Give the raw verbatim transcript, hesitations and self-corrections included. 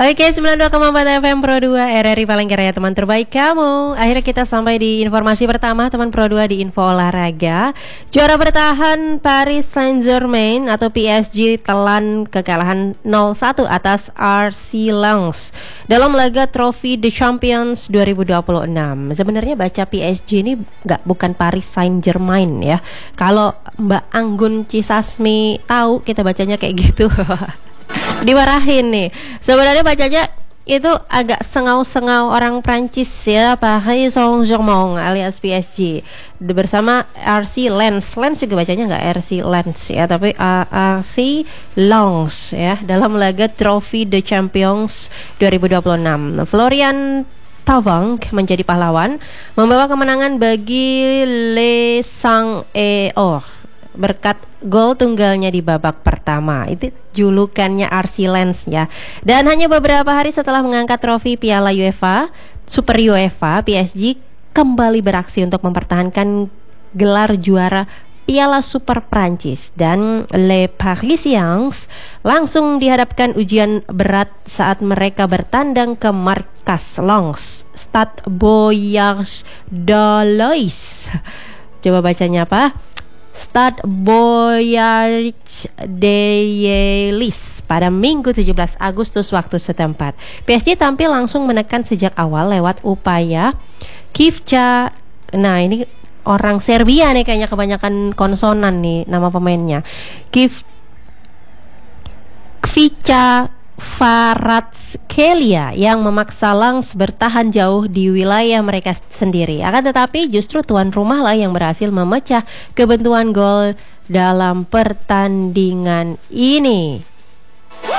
Oke, sembilan puluh dua koma empat F M Pro dua R R I Palangkaraya, teman terbaik kamu. Akhirnya kita sampai di informasi pertama teman Pro dua di info olahraga. Juara bertahan Paris Saint-Germain atau P S G telan kekalahan nol satu atas R C Lens dalam laga Trofi The Champions dua ribu dua puluh enam. Sebenarnya baca P S G ini nggak bukan Paris Saint-Germain ya. Kalau Mbak Anggun Cisasmi tahu, kita bacanya kayak gitu. Dimarahin nih. Sebenarnya bacanya itu agak sengau-sengau orang Prancis ya, Paris Saint-Germain alias P S G bersama R C Lens. Lens juga bacanya nggak R C Lens ya, tapi uh, R C Lens ya, dalam laga Trofi The Champions dua ribu dua puluh enam. Florian Thauvin menjadi pahlawan, membawa kemenangan bagi Le Sang-Eo berkat gol tunggalnya di babak pertama. Itu julukannya R C Lens ya. Dan hanya beberapa hari setelah mengangkat trofi Piala UEFA, Super UEFA, P S G kembali beraksi untuk mempertahankan gelar juara Piala Super Prancis, dan Les Parisiens langsung dihadapkan ujian berat saat mereka bertandang ke markas Lens, Stade Boyard d'Alois. Coba bacanya apa? Stade Boyard d'Alois pada Minggu tujuh belas Agustus waktu setempat. P S G tampil langsung menekan sejak awal lewat upaya Kivca. Nah, ini orang Serbia nih kayaknya, kebanyakan konsonan nih nama pemainnya. Kiv Kvica Kvaratskhelia yang memaksa Lens bertahan jauh di wilayah mereka sendiri. Akan tetapi justru tuan rumah lah yang berhasil memecah kebuntuan gol dalam pertandingan ini.